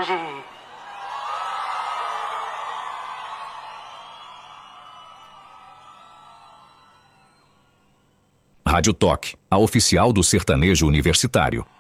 longe. Rádio Toque, a oficial do sertanejo universitário.